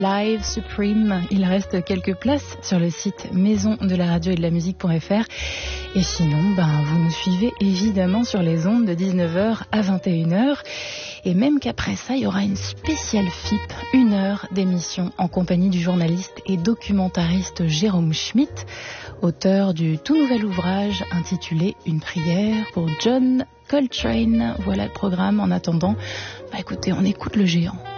Live Supreme. Il reste quelques places sur le site maison de la radio et de la musique.fr. Et sinon, vous nous suivez évidemment sur les ondes de 19h à 21h. Et même qu'après ça, il y aura une spéciale FIP, 1 heure d'émission en compagnie du journaliste et documentariste Jérôme Schmitt, auteur du tout nouvel ouvrage intitulé Une prière pour John Coltrane. Voilà le programme. En attendant, écoutez, on écoute le géant.